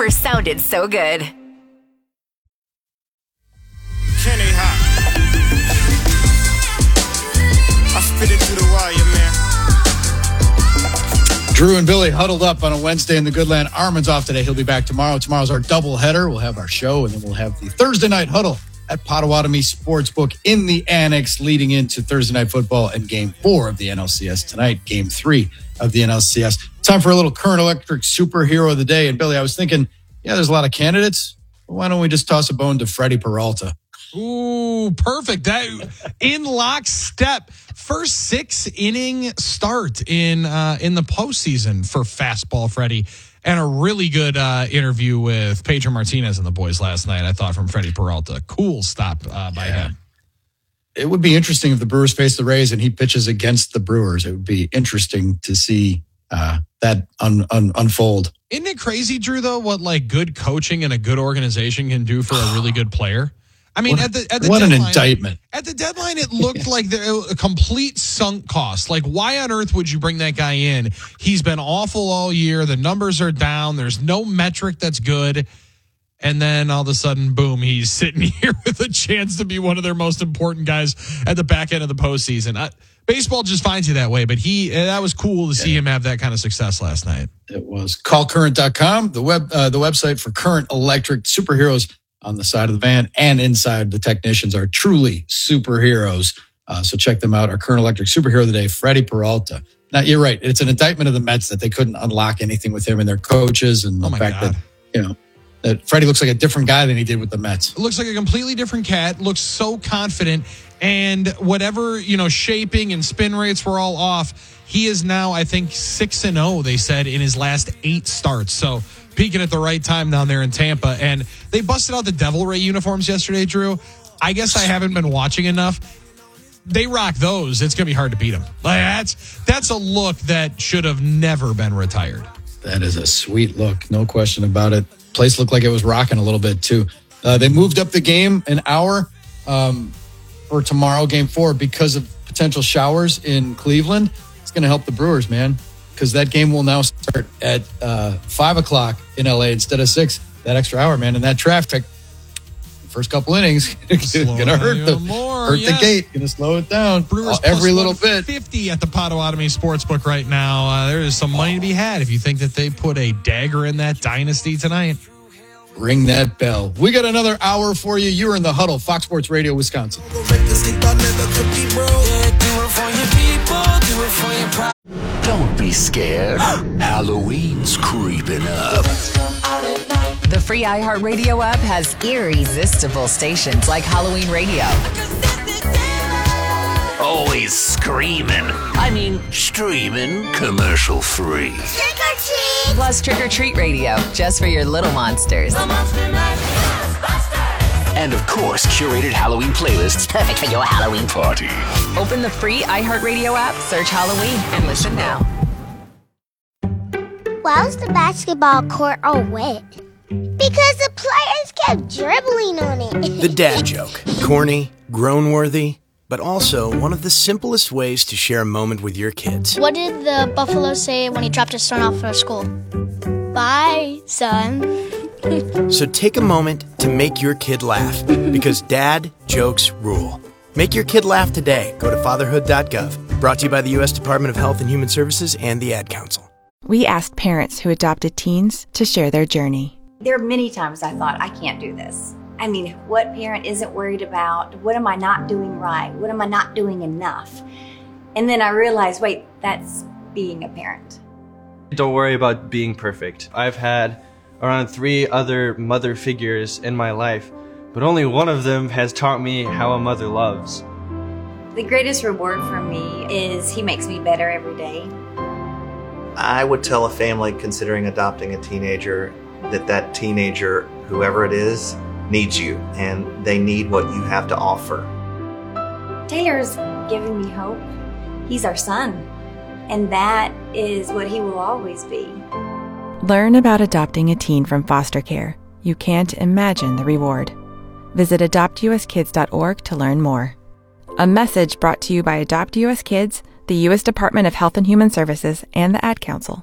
never sounded so good. Kenny Hot. I spit it through the wire, man. Drew and Billy huddled up on a Wednesday in the Goodland. Armin's off today. He'll be back tomorrow. Tomorrow's our doubleheader. We'll have our show, and then we'll have the Thursday night huddle at Potawatomi Sportsbook in the Annex, leading into Thursday night football and Game 4 of the NLCS tonight, Game 3 of the NLCS. Time for a little Current Electric Superhero of the Day. And Billy, I was thinking, there's a lot of candidates. Why don't we just toss a bone to Freddie Peralta? Ooh, perfect. That in lockstep. First 6-inning start in the postseason for fastball Freddie. And a really good interview with Pedro Martinez and the boys last night, I thought, from Freddie Peralta. Cool stop by him. It would be interesting if the Brewers face the Rays and he pitches against the Brewers. It would be interesting to see that unfold. Isn't it crazy, Drew, though, what like good coaching and a good organization can do for a really good player? I mean, at the what deadline, an indictment. At the deadline, it looked like a complete sunk cost. Like, why on earth would you bring that guy in? He's been awful all year. The numbers are down. There's no metric that's good. And then all of a sudden, boom, he's sitting here with a chance to be one of their most important guys at the back end of the postseason. Baseball just finds you that way, but that was cool to see him have that kind of success last night. It was. Callcurrent.com, the website for Current Electric Superheroes. On the side of the van and inside, the technicians are truly superheroes. So check them out. Our Current Electric Superhero of the Day, Freddie Peralta. Now, you're right. It's an indictment of the Mets that they couldn't unlock anything with him and their coaches, and the fact that, that Freddie looks like a different guy than he did with the Mets. It looks like a completely different cat. Looks so confident. And whatever, shaping and spin rates were all off, he is now, I think, 6-0, they said, in his last 8 starts. So peaking at the right time down there in Tampa. And they busted out the Devil Ray uniforms yesterday, Drew. I guess I haven't been watching enough. They rock those. It's going to be hard to beat them. Like, that's a look that should have never been retired. That is a sweet look. No question about it. Place looked like it was rocking a little bit, too. They moved up the game an hour for tomorrow, Game 4, because of potential showers in Cleveland. It's going to help the Brewers, man, because that game will now start at 5 o'clock in L.A. instead of 6. That extra hour, man, and that traffic, first couple innings, going to hurt the gate, going to slow it down. Brewers every plus little bit. 50 at the Potawatomi Sportsbook right now. There is some money to be had if you think that they put a dagger in that dynasty tonight. Ring that bell. We got another hour for you. You're in the huddle, Fox Sports Radio, Wisconsin. Don't be scared. Halloween's creeping up. The free iHeartRadio app has irresistible stations like Halloween Radio. Always screaming. I mean, streaming commercial free. Trick or treat! Plus Trick or Treat Radio, just for your little monsters. And of course, curated Halloween playlists perfect for your Halloween party. Open the free iHeartRadio app, search Halloween, and listen now. Why was the basketball court all wet? Because the players kept dribbling on it. The dad joke. Corny, groan-worthy, but also one of the simplest ways to share a moment with your kids. What did the buffalo say when he dropped his son off for school? Bye, son. So take a moment to make your kid laugh, because dad jokes rule. Make your kid laugh today. Go to fatherhood.gov. Brought to you by the U.S. Department of Health and Human Services and the Ad Council. We asked parents who adopted teens to share their journey. There are many times I thought, I can't do this. I mean, what parent isn't worried about? What am I not doing right? What am I not doing enough? And then I realized, wait, that's being a parent. Don't worry about being perfect. I've had around 3 other mother figures in my life, but only one of them has taught me how a mother loves. The greatest reward for me is he makes me better every day. I would tell a family considering adopting a teenager that teenager, whoever it is, needs you, and they need what you have to offer. Taylor's giving me hope. He's our son, and that is what he will always be. Learn about adopting a teen from foster care. You can't imagine the reward. Visit adoptuskids.org to learn more. A message brought to you by Adopt US Kids, the U.S. Department of Health and Human Services, and the Ad Council.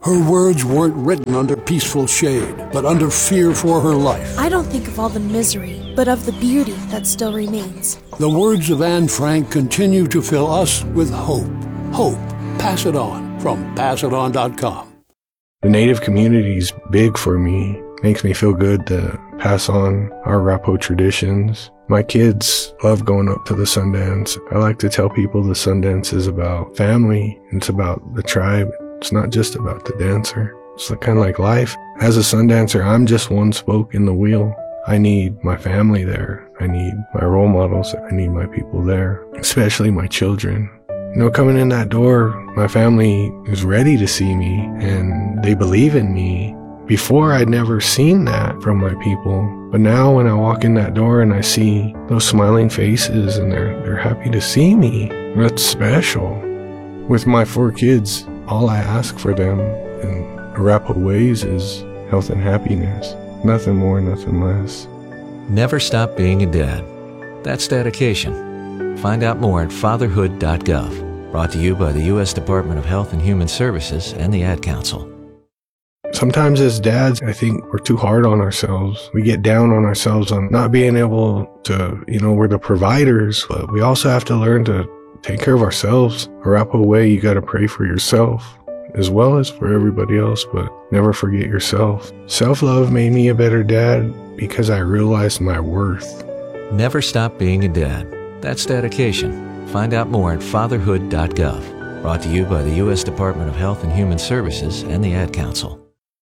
Her words weren't written under peaceful shade, but under fear for her life. I don't think of all the misery, but of the beauty that still remains. The words of Anne Frank continue to fill us with hope. Hope. Pass it on from passiton.com. The Native community is big for me. Makes me feel good to pass on our Arapaho traditions. My kids love going up to the Sundance. I like to tell people the Sundance is about family. It's about the tribe. It's not just about the dancer. It's kind of like life. As a Sundancer, I'm just one spoke in the wheel. I need my family there. I need my role models. I need my people there, especially my children. You know, coming in that door, my family is ready to see me and they believe in me. Before, I'd never seen that from my people. But now when I walk in that door and I see those smiling faces and they're happy to see me, that's special. With my 4 kids, all I ask for them in Arapaho ways is health and happiness. Nothing more, nothing less. Never stop being a dad. That's dedication. Find out more at fatherhood.gov. Brought to you by the U.S. Department of Health and Human Services and the Ad Council. Sometimes as dads, I think we're too hard on ourselves. We get down on ourselves on not being able to, we're the providers, but we also have to learn to take care of ourselves. Arapaho way, you got to pray for yourself as well as for everybody else, but never forget yourself. Self-love made me a better dad because I realized my worth. Never stop being a dad. That's dedication. Find out more at fatherhood.gov. Brought to you by the U.S. Department of Health and Human Services and the Ad Council.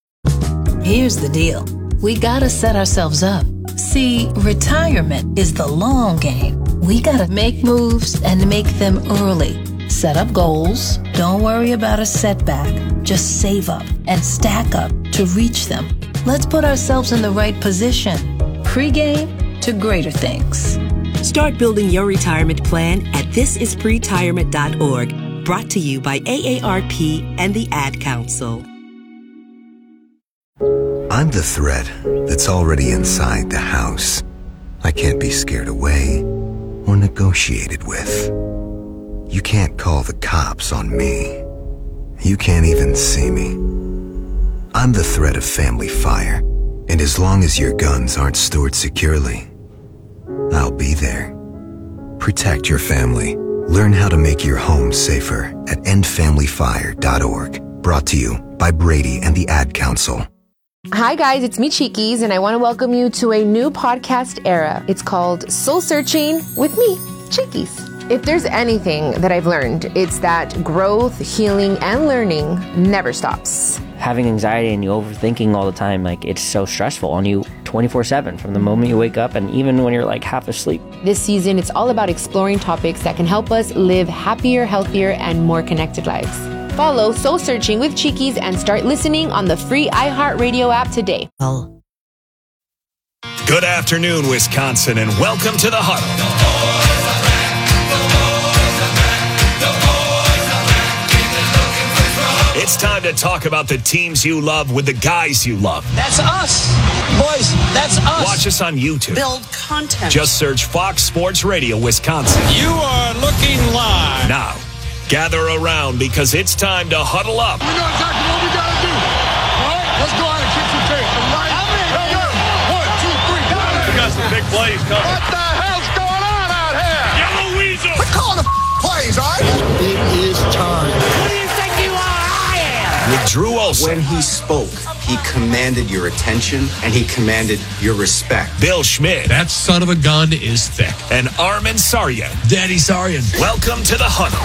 Here's the deal. We gotta set ourselves up. See, retirement is the long game. We gotta make moves and make them early. Set up goals. Don't worry about a setback. Just save up and stack up to reach them. Let's put ourselves in the right position. Pre-game to greater things. Start building your retirement plan at thisispretirement.org. Brought to you by AARP and the Ad Council. I'm the threat that's already inside the house. I can't be scared away or negotiated with. You can't call the cops on me. You can't even see me. I'm the threat of family fire, and as long as your guns aren't stored securely, I'll be there. Protect your family. Learn how to make your home safer at endfamilyfire.org. Brought to you by Brady and the Ad Council. Hi guys, it's me Cheekies, and I want to welcome you to a new podcast era. It's called Soul Searching with me, Cheekies. If there's anything that I've learned, it's that growth, healing, and learning never stops. Having anxiety and you overthinking all the time, it's so stressful on you 24/7 from the moment you wake up and even when you're half asleep. This season, it's all about exploring topics that can help us live happier, healthier, and more connected lives. Follow Soul Searching with Cheekies and start listening on the free iHeartRadio app today. Good afternoon, Wisconsin, and welcome to the Huddle. It's time to talk about the teams you love with the guys you love. That's us. Boys, that's us. Watch us on YouTube. Build content. Just search Fox Sports Radio Wisconsin. You are looking live. Now, gather around because it's time to huddle up. We know exactly what we got to do. All right, let's go out and kick some tape. Right? Hey, 1, 2, 3. We got some big plays coming. What the hell's going on out here? Yellow Weasel. We're calling the plays, all right? It is time. Who do you think you are? I am. With Drew Olson. When he spoke, he commanded your attention and he commanded your respect. Bill Schmidt. That son of a gun is thick. And Armin Saryan. Daddy Saryan. Welcome to the Huddle.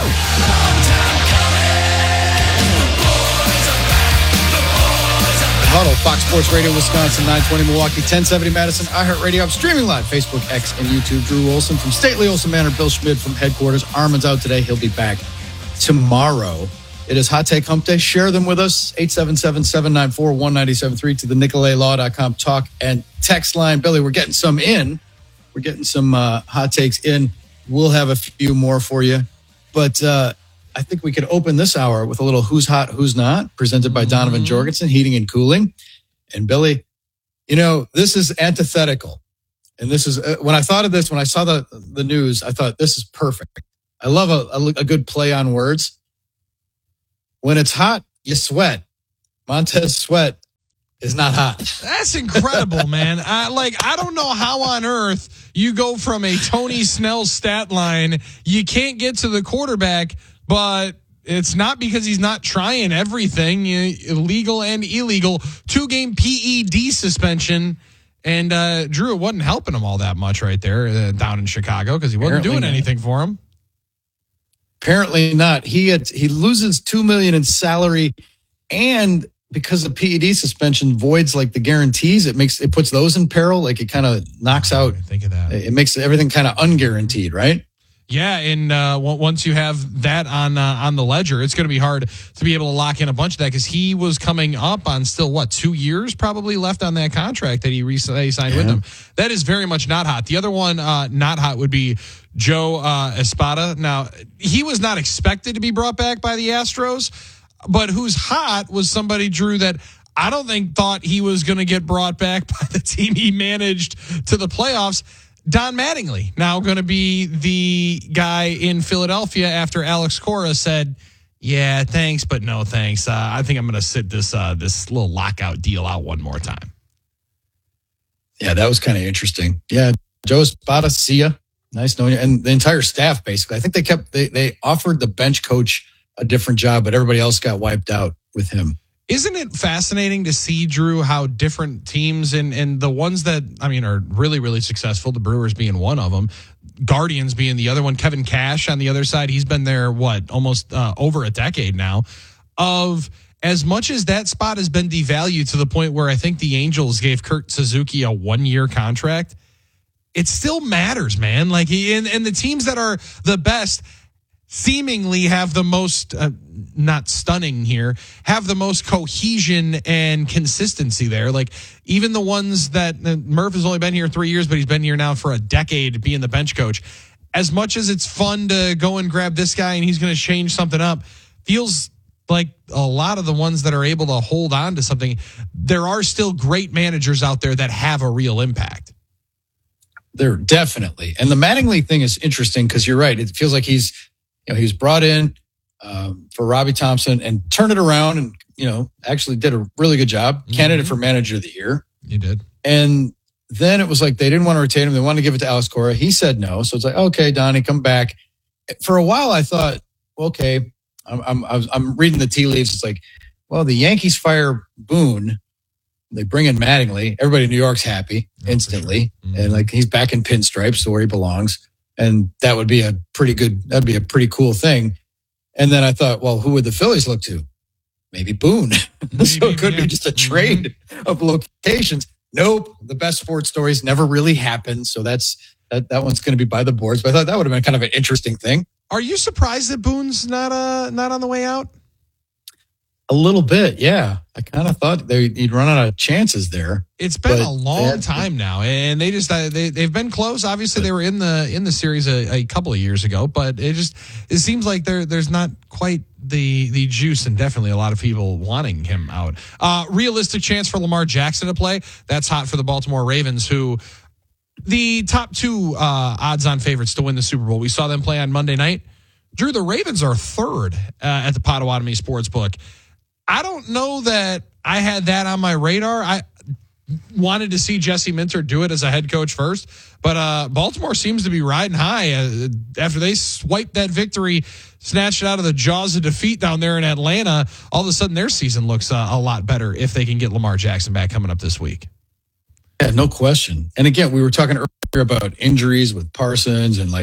Huddle, Fox Sports Radio, Wisconsin, 920 Milwaukee, 1070 Madison, iHeartRadio. I'm streaming live, Facebook, X, and YouTube. Drew Olson from Stately Olson Manor, Bill Schmidt from headquarters. Armin's out today. He'll be back tomorrow. It is Hot Take Hump Day. Share them with us. 877-794-1973 to the NicoletLaw.com talk and text line. Billy, we're getting some in. We're getting some hot takes in. We'll have a few more for you. But I think we could open this hour with a little Who's Hot, Who's Not, presented by Donovan Jorgensen, Heating and Cooling. And Billy, this is antithetical. And this is, when I thought of this, when I saw the news, I thought this is perfect. I love a good play on words. When it's hot, you sweat. Montez Sweat is not hot. That's incredible, man. I don't know how on earth you go from a Tony Snell stat line. You can't get to the quarterback, but it's not because he's not trying everything, illegal and illegal. 2-game PED suspension. And Drew, it wasn't helping him all that much right there down in Chicago because he wasn't doing anything for him. Apparently not. He loses $2 million in salary, and because of PED suspension voids like the guarantees, it puts those in peril. Like it kind of knocks out. Think of that. It makes everything kind of unguaranteed, right? Yeah, and once you have that on the ledger, it's going to be hard to be able to lock in a bunch of that because he was coming up on still 2 years probably left on that contract that he signed with them. That is very much not hot. The other one not hot would be Joe Espada. Now, he was not expected to be brought back by the Astros, but who's hot was somebody, Drew, that I don't think thought he was going to get brought back by the team he managed to the playoffs. Don Mattingly, now going to be the guy in Philadelphia after Alex Cora said, yeah, thanks, but no thanks. I think I'm going to sit this little lockout deal out one more time. Yeah, that was kind of interesting. Yeah, Joe Espada, see ya. Nice knowing you. And the entire staff, basically. I think they offered the bench coach a different job, but everybody else got wiped out with him. Isn't it fascinating to see, Drew, how different teams and the ones that, are really, really successful, the Brewers being one of them, Guardians being the other one, Kevin Cash on the other side, he's been there, almost over a decade now, of as much as that spot has been devalued to the point where I think the Angels gave Kurt Suzuki a 1-year contract, it still matters, man. Like, and the teams that are the best seemingly have the most, not stunning here, have the most cohesion and consistency there. Like even the ones that Murph has only been here 3 years, but he's been here now for a decade being the bench coach. As much as it's fun to go and grab this guy and he's going to change something up, feels like a lot of the ones that are able to hold on to something, there are still great managers out there that have a real impact. There definitely. And the Mattingly thing is interesting because you're right. It feels like he was brought in for Robbie Thompson and turned it around and, actually did a really good job. Mm-hmm. Candidate for manager of the year. You did. And then it was like they didn't want to retain him. They wanted to give it to Alex Cora. He said no. So it's like, okay, Donnie, come back. For a while, I thought, okay, I'm reading the tea leaves. It's like, well, the Yankees fire Boone. They bring in Mattingly. Everybody in New York's happy instantly. Sure. Mm-hmm. And like he's back in pinstripes, so where he belongs. And that would be that'd be a pretty cool thing. And then I thought, well, who would the Phillies look to? Maybe Boone. So it could be just a trade of locations. Nope. The best sports stories never really happen. So that one's going to be by the boards. But I thought that would have been kind of an interesting thing. Are you surprised that Boone's not on the way out? A little bit, yeah. I kind of thought he'd run out of chances there. It's been a long time now, and they've been close. Obviously, they were in the series a couple of years ago, but it seems like there's not quite the juice, and definitely a lot of people wanting him out. Realistic chance for Lamar Jackson to play. That's hot for the Baltimore Ravens, who the top two odds-on favorites to win the Super Bowl. We saw them play on Monday night. Drew, the Ravens are third at the Potawatomi Sportsbook. I don't know that I had that on my radar. I wanted to see Jesse Minter do it as a head coach first, but Baltimore seems to be riding high after they swiped that victory, snatched it out of the jaws of defeat down there in Atlanta. All of a sudden, their season looks a lot better if they can get Lamar Jackson back coming up this week. Yeah, no question. And again, we were talking earlier about injuries with Parsons and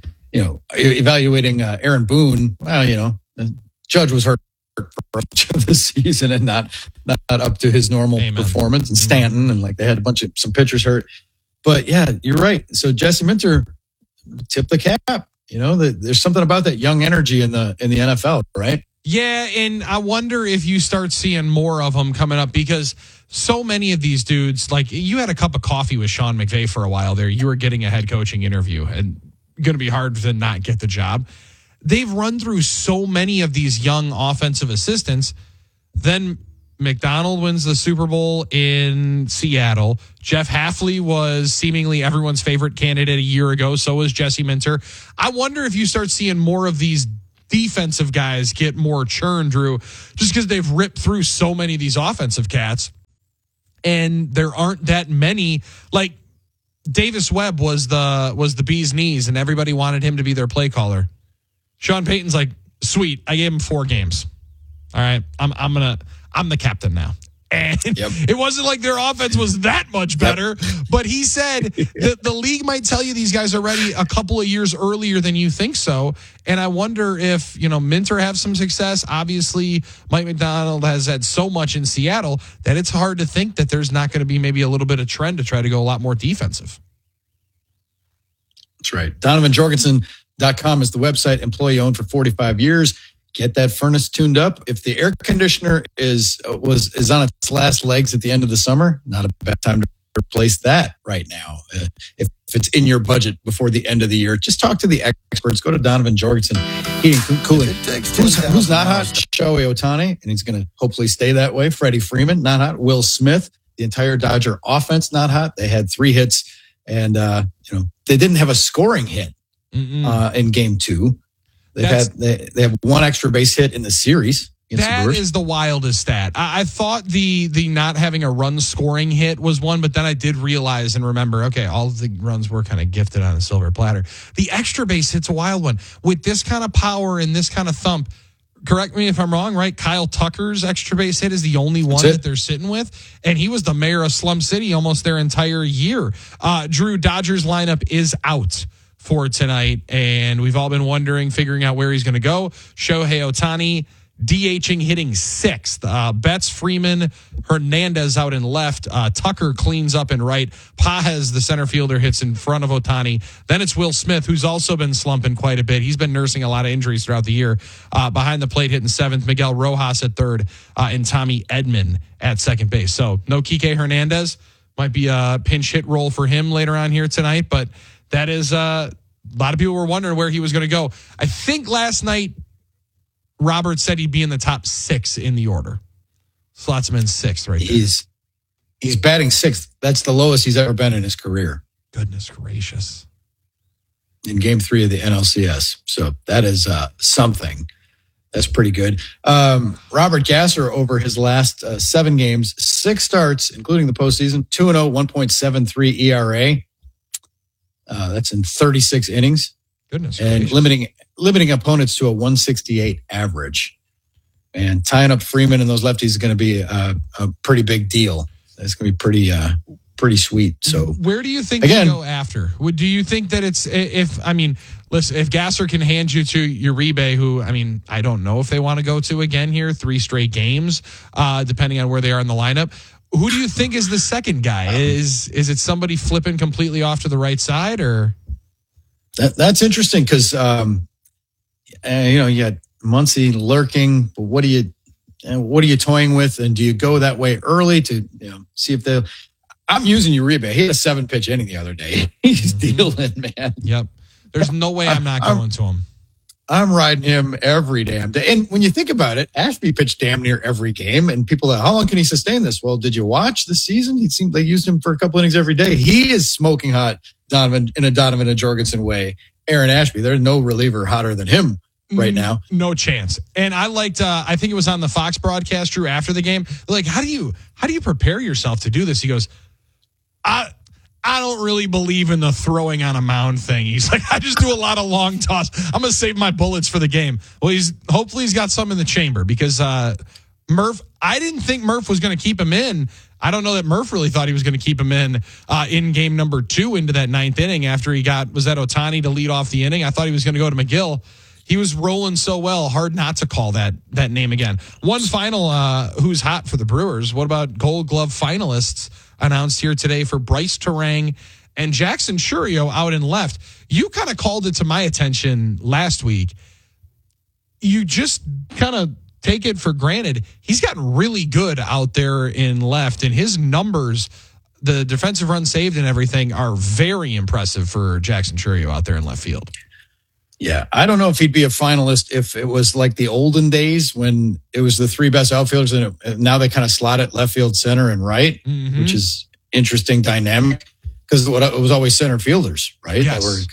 evaluating Aaron Boone. Well, Judge was hurt for much of the season and not up to his normal performance, and Stanton and they had some pitchers hurt. But yeah, you're right. So Jesse Minter tipped the cap. There's something about that young energy in the NFL, right? Yeah, and I wonder if you start seeing more of them coming up because so many of these dudes, like you had a cup of coffee with Sean McVay for a while there. You were getting a head coaching interview and going to be hard to not get the job. They've run through so many of these young offensive assistants. Then McDonald wins the Super Bowl in Seattle. Jeff Hafley was seemingly everyone's favorite candidate a year ago. So was Jesse Minter. I wonder if you start seeing more of these defensive guys get more churn, Drew, just because they've ripped through so many of these offensive cats. And there aren't that many. Like Davis Webb was the bee's knees, and everybody wanted him to be their play caller. Sean Payton's like, sweet, I gave him 4 games. All right, I'm the captain now. And it wasn't like their offense was that much better, but he said that the league might tell you these guys are ready a couple of years earlier than you think so. And I wonder if, Minter have some success. Obviously, Mike McDonald has had so much in Seattle that it's hard to think that there's not going to be maybe a little bit of trend to try to go a lot more defensive. That's right. DonovanJorgensen.com is the website, employee owned for 45 years. Get that furnace tuned up. If the air conditioner is on its last legs at the end of the summer, not a bad time to replace that right now. If it's in your budget before the end of the year, just talk to the experts. Go to Donovan Jorgensen Heating and Cooling. Who's not hot? Shohei Ohtani, and he's going to hopefully stay that way. Freddie Freeman, not hot. Will Smith, the entire Dodger offense, not hot. They had 3 hits, and they didn't have a scoring hit in Game 2. They have 1 extra base hit in the series. That is the wildest stat. I thought the not having a run scoring hit was one, but then I did realize and remember, okay, all of the runs were kind of gifted on a silver platter. The extra base hit's a wild one. With this kind of power and this kind of thump, correct me if I'm wrong, right? Kyle Tucker's extra base hit is the only one that they're sitting with, and he was the mayor of Slum City almost their entire year. Drew, Dodgers lineup is out for tonight, and we've all been figuring out where he's going to go. Shohei Ohtani DHing, hitting 6th. Betts, Freeman, Hernandez out in left. Tucker cleans up in right. Pages, the center fielder, hits in front of Ohtani. Then it's Will Smith, who's also been slumping quite a bit. He's been nursing a lot of injuries throughout the year. Behind the plate, hitting 7th. Miguel Rojas at 3rd, and Tommy Edman at 2nd base. So no Kike Hernandez. Might be a pinch hit role for him later on here tonight, but that is a lot of people were wondering where he was going to go. I think last night Robert said he'd be in the top 6 in the order. Slots him in 6th right there. He's batting 6th. That's the lowest he's ever been in his career. Goodness gracious. In Game 3 of the NLCS. So that is something. That's pretty good. Robert Gasser, over his last 7 games, 6 starts, including the postseason, 2-0, 1.73 ERA. That's in 36 innings. Goodness. And limiting opponents to a 168 average. And tying up Freeman and those lefties is going to be a pretty big deal. It's going to be pretty sweet. So where do you think they go after? Do you think that if Gasser can hand you to Uribe, who, I don't know if they want to go to again here, 3 straight games, depending on where they are in the lineup. Who do you think is the second guy? Is it somebody flipping completely off to the right side, or? That's interesting because, you had Muncy lurking, but what are you toying with? And do you go that way early to, see if they'll? I'm using Uribe. He had a 7-pitch inning the other day. He's dealing, man. Yep. There's no way I'm not going to him. I'm riding him every damn day. And when you think about it, Ashby pitched damn near every game. And people are, how long can he sustain this? Well, did you watch this season? It seemed they used him for a couple innings every day. He is smoking hot, Donovan and Jorgensen way. Aaron Ashby, there's no reliever hotter than him right now. No chance. And I liked, I think it was on the Fox broadcast, Drew, after the game. Like, how do you prepare yourself to do this? He goes, I don't really believe in the throwing on a mound thing. He's like, I just do a lot of long toss. I'm going to save my bullets for the game. Well, hopefully he's got some in the chamber because Murph, I didn't think Murph was going to keep him in. I don't know that Murph really thought he was going to keep him in game number 2 into that 9th inning after was that Ohtani to lead off the inning? I thought he was going to go to McGill. He was rolling so well, hard not to call that name again. One final who's hot for the Brewers. What about Gold Glove finalists announced here today for Bryce Terang and Jackson Chourio out in left? You kind of called it to my attention last week. You just kind of take it for granted. He's gotten really good out there in left, and his numbers, the defensive run saved and everything, are very impressive for Jackson Chourio out there in left field. Yeah, I don't know if he'd be a finalist if it was like the olden days when it was the 3 best outfielders, and now they kind of slot it left field, center, and right, which is interesting dynamic because it was always center fielders, right? Yes. Because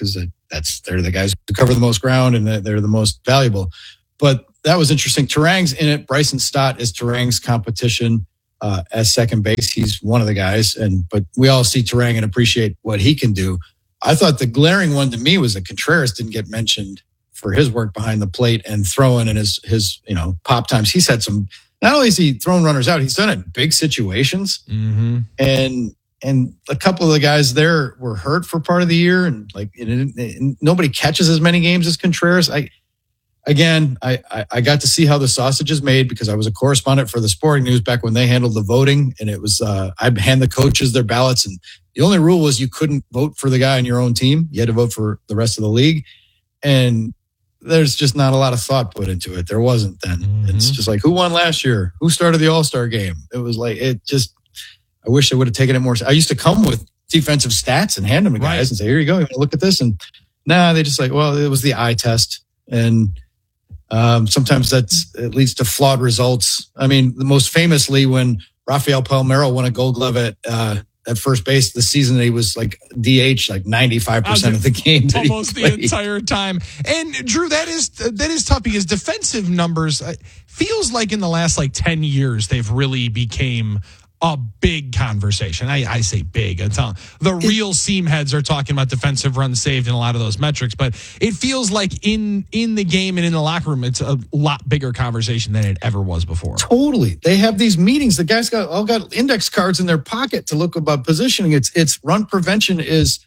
they're the guys who cover the most ground and they're the most valuable. But that was interesting. Turang's in it. Bryson Stott is Turang's competition as second base. He's one of the guys, but we all see Turang and appreciate what he can do. I thought the glaring one to me was that Contreras didn't get mentioned for his work behind the plate and throwing and his pop times. He's had some. Not only has he thrown runners out, he's done it in big situations. Mm-hmm. And a couple of the guys there were hurt for part of the year, and nobody catches as many games as Contreras. I got to see how the sausage is made because I was a correspondent for the Sporting News back when they handled the voting, and it was I'd hand the coaches their ballots, and the only rule was you couldn't vote for the guy on your own team. You had to vote for the rest of the league, and there's just not a lot of thought put into it. There wasn't then. Mm-hmm. It's just like, who won last year? Who started the All-Star game? It was like, I wish they would have taken it more. I used to come with defensive stats and hand them to guys and say, here you go. You want to look at this? And they just like, well, it was the eye test. And sometimes that leads to flawed results. I mean, the most famously when Rafael Palmeiro won a Gold Glove at first base the season, he was like DH like 95% of the game. Almost the entire time. And Drew, that is tough because defensive numbers feels like in the last 10 years they've really became a big conversation. I say big. The real seam heads are talking about defensive runs saved in a lot of those metrics, but it feels like in the game and in the locker room, it's a lot bigger conversation than it ever was before. Totally. They have these meetings. The guys got index cards in their pocket to look about positioning. It's run prevention is,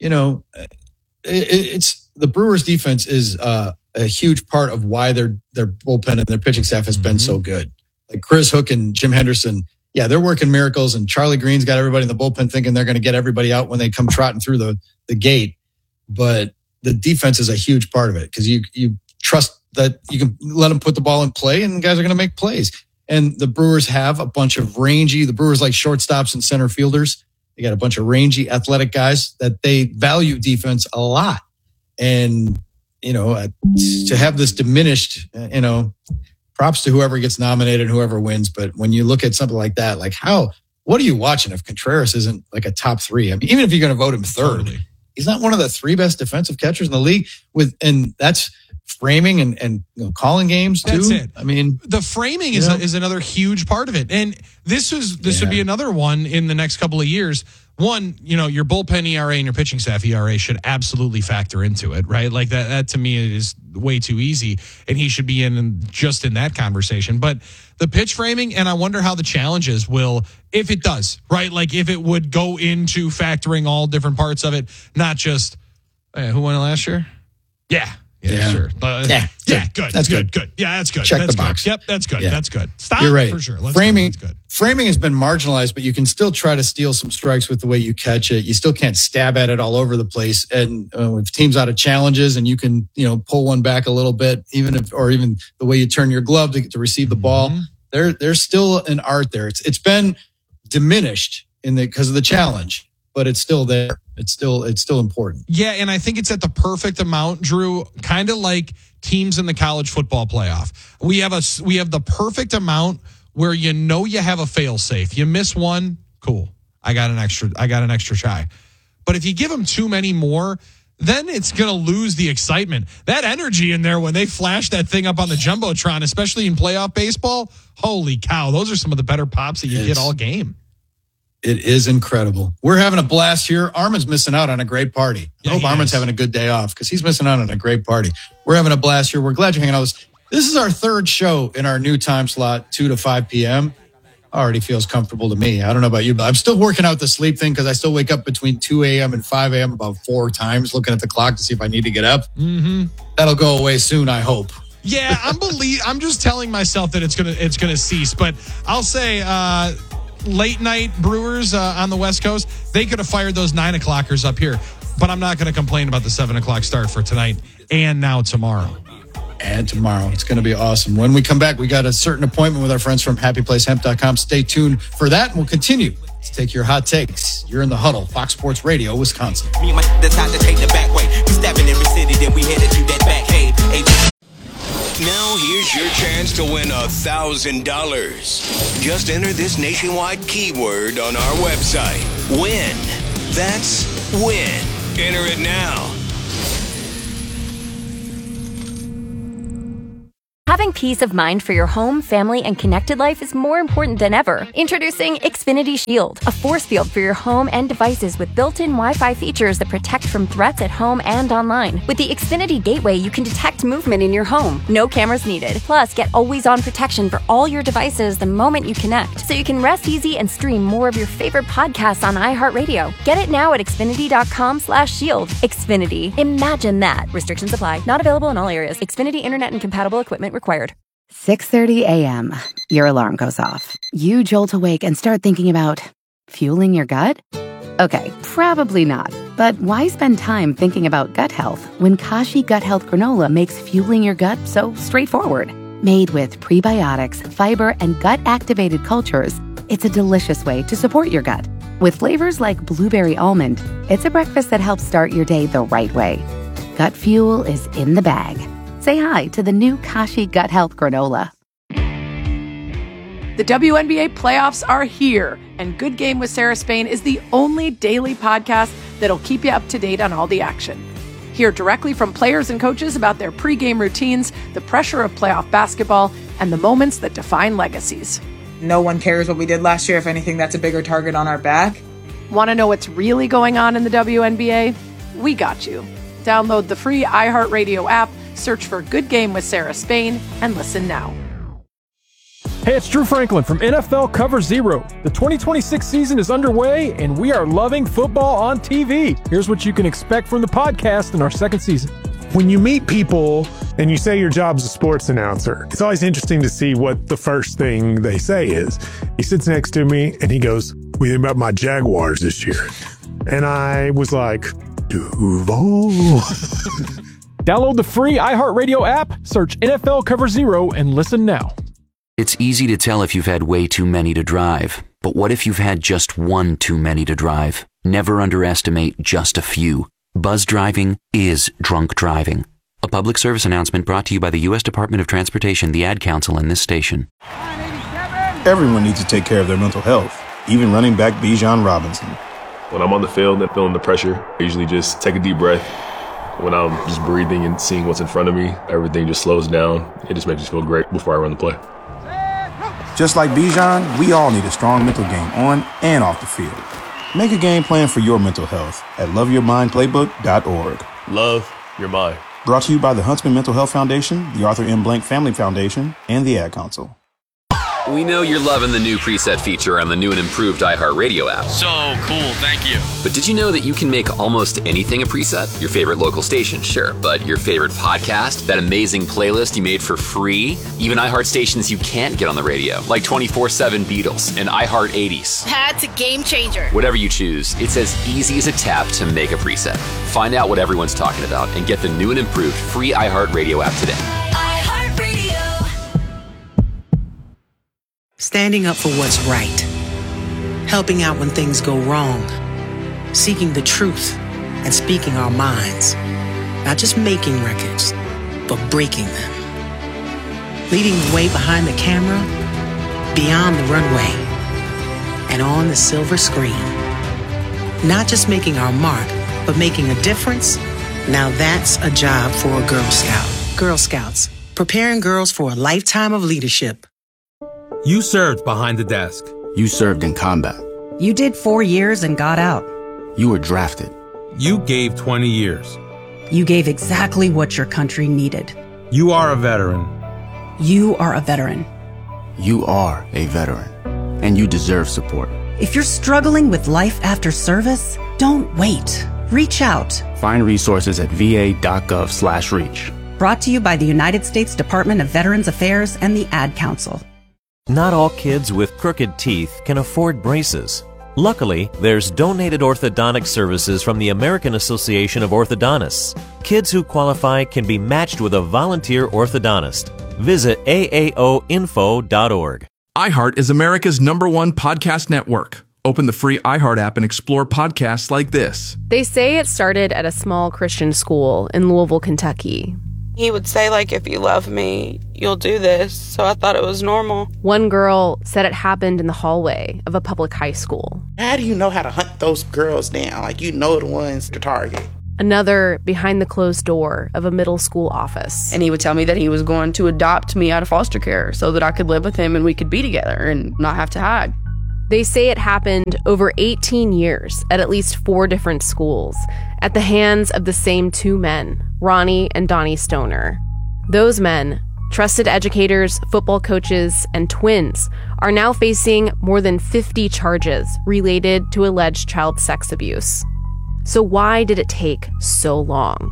it's the Brewers defense is a huge part of why their bullpen and their pitching staff has been so good. Like Chris Hook and Jim Henderson. Yeah, they're working miracles, and Charlie Green's got everybody in the bullpen thinking they're going to get everybody out when they come trotting through the gate. But the defense is a huge part of it because you trust that you can let them put the ball in play, and the guys are going to make plays. And the Brewers have a bunch of the Brewers like shortstops and center fielders. They got a bunch of rangy, athletic guys that they value defense a lot. And, to have this diminished, props to whoever gets nominated and whoever wins. But when you look at something like that, what are you watching if Contreras isn't like a top three? I mean, even if you're going to vote him third, he's not one of the three best defensive catchers in the league and that's framing and calling games too. That's it. I mean, the framing is another huge part of it. And this would be another one in the next couple of years. One, your bullpen ERA and your pitching staff ERA should absolutely factor into it, right? Like that to me is way too easy, and he should be in that conversation. But the pitch framing, and I wonder how the challenges will, if it does, right? Like if it would go into factoring all different parts of it, not just who won it last year? Yeah. Yeah, sure. Good. That's good. Yeah, that's good. Check the box. Good. Yep, that's good. Yeah. That's good. Stop. You're right. For sure. Framing has been marginalized, but you can still try to steal some strikes with the way you catch it. You still can't stab at it all over the place. And with teams out of challenges, and you can pull one back a little bit, even the way you turn your glove to receive the ball. There's still an art there. It's been diminished because of the challenge, but it's still there. It's still important. Yeah, and I think it's at the perfect amount, Drew, kind of like teams in the college football playoff. We have the perfect amount where you have a fail safe. You miss one, cool. I got an extra try. But if you give them too many more, then it's going to lose the excitement. That energy in there when they flash that thing up on the Jumbotron, especially in playoff baseball, holy cow, those are some of the better pops that you get all game. It is incredible. We're having a blast here. Armin's missing out on a great party. I hope Armin's having a good day off because he's missing out on a great party. We're having a blast here. We're glad you're hanging out with us. This is our third show in our new time slot, 2 to 5 p.m. Already feels comfortable to me. I don't know about you, but I'm still working out the sleep thing because I still wake up between 2 a.m. and 5 a.m. about 4 times looking at the clock to see if I need to get up. Mm-hmm. That'll go away soon, I hope. Yeah, I'm just telling myself that it's gonna cease. But I'll say late night Brewers on the West Coast, they could have fired those 9 o'clockers up here. But I'm not going to complain about the 7 o'clock start for tonight and now tomorrow. And tomorrow. It's going to be awesome. When we come back, we got a certain appointment with our friends from happyplacehemp.com. Stay tuned for that, and we'll continue to take your hot takes. You're in the huddle, Fox Sports Radio, Wisconsin. Me and my decide to take the back way. We stepping every city, then we headed to that back cave. Now here's your chance to win $1,000. Just enter this nationwide keyword on our website. Win. That's win. Enter it now. Having peace of mind for your home, family, and connected life is more important than ever. Introducing Xfinity Shield, a force field for your home and devices with built-in Wi-Fi features that protect from threats at home and online. With the Xfinity Gateway, you can detect movement in your home. No cameras needed. Plus, get always-on protection for all your devices the moment you connect, so you can rest easy and stream more of your favorite podcasts on iHeartRadio. Get it now at Xfinity.com/shield. Xfinity. Imagine that. Restrictions apply. Not available in all areas. Xfinity Internet and compatible equipment required. 6:30 a.m. Your alarm goes off. You jolt awake and start thinking about fueling your gut? Okay, probably not. But why spend time thinking about gut health when Kashi Gut Health Granola makes fueling your gut so straightforward? Made with prebiotics, fiber, and gut-activated cultures, it's a delicious way to support your gut. With flavors like blueberry almond, it's a breakfast that helps start your day the right way. Gut fuel is in the bag. Say hi to the new Kashi Gut Health Granola. The WNBA playoffs are here, and Good Game with Sarah Spain is the only daily podcast that'll keep you up to date on all the action. Hear directly from players and coaches about their pregame routines, the pressure of playoff basketball, and the moments that define legacies. No one cares what we did last year. If anything, that's a bigger target on our back. Want to know what's really going on in the WNBA? We got you. Download the free iHeartRadio app, search for Good Game with Sarah Spain, and listen now. Hey, it's Drew Franklin from NFL Cover Zero. The 2026 season is underway, and we are loving football on TV. Here's what you can expect from the podcast in our second season. When you meet people and you say your job's a sports announcer, it's always interesting to see what the first thing they say is. He sits next to me and he goes, "What do you think about my Jaguars this year?" And I was like, Duval. Download the free iHeartRadio app, search NFL Cover Zero, and listen now. It's easy to tell if you've had way too many to drive. But what if you've had just one too many to drive? Never underestimate just a few. Buzz driving is drunk driving. A public service announcement brought to you by the U.S. Department of Transportation, the Ad Council, and this station. Everyone needs to take care of their mental health, even running back Bijan Robinson. When I'm on the field and feeling the pressure, I usually just take a deep breath. When I'm just breathing and seeing what's in front of me, everything just slows down. It just makes me feel great before I run the play. Just like Bijan, we all need a strong mental game on and off the field. Make a game plan for your mental health at loveyourmindplaybook.org. Love your mind. Brought to you by the Huntsman Mental Health Foundation, the Arthur M. Blank Family Foundation, and the Ad Council. We know you're loving the new preset feature on the new and improved iHeartRadio app. So cool, thank you. But did you know that you can make almost anything a preset? Your favorite local station, sure, but your favorite podcast, that amazing playlist you made for free, even iHeart stations you can't get on the radio, like 24/7 Beatles and iHeart 80s. That's a game changer. Whatever you choose, it's as easy as a tap to make a preset. Find out what everyone's talking about and get the new and improved free iHeartRadio app today. Standing up for what's right. Helping out when things go wrong. Seeking the truth and speaking our minds. Not just making records, but breaking them. Leading the way behind the camera, beyond the runway, and on the silver screen. Not just making our mark, but making a difference. Now that's a job for a Girl Scout. Girl Scouts, preparing girls for a lifetime of leadership. You served behind the desk. You served in combat. You did 4 years and got out. You were drafted. You gave 20 years. You gave exactly what your country needed. You are a veteran. You are a veteran. You are a veteran. And you deserve support. If you're struggling with life after service, don't wait. Reach out. Find resources at va.gov/reach. Brought to you by the United States Department of Veterans Affairs and the Ad Council. Not all kids with crooked teeth can afford braces. Luckily, there's donated orthodontic services from the American Association of Orthodontists. Kids who qualify can be matched with a volunteer orthodontist. Visit aaoinfo.org. iHeart is America's #1 podcast network. Open the free iHeart app and explore podcasts like this. They say it started at a small Christian school in Louisville, Kentucky. He would say, like, if you love me, you'll do this. So I thought it was normal. One girl said it happened in the hallway of a public high school. How do you know how to hunt those girls down? Like, you know the ones to target. Another behind the closed door of a middle school office. And he would tell me that he was going to adopt me out of foster care so that I could live with him and we could be together and not have to hide. They say it happened over 18 years at least 4 different schools at the hands of the same 2 men, Ronnie and Donnie Stoner. Those men, trusted educators, football coaches, and twins, are now facing more than 50 charges related to alleged child sex abuse. So why did it take so long?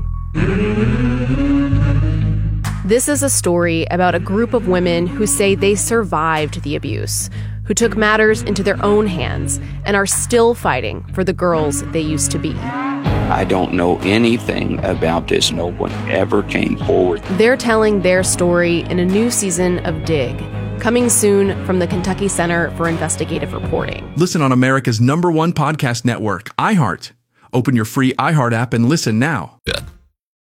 This is a story about a group of women who say they survived the abuse, who took matters into their own hands and are still fighting for the girls they used to be. I don't know anything about this. No one ever came forward. They're telling their story in a new season of Dig, coming soon from the Kentucky Center for Investigative Reporting. Listen on America's #1 podcast network, iHeart. Open your free iHeart app and listen now. Yeah.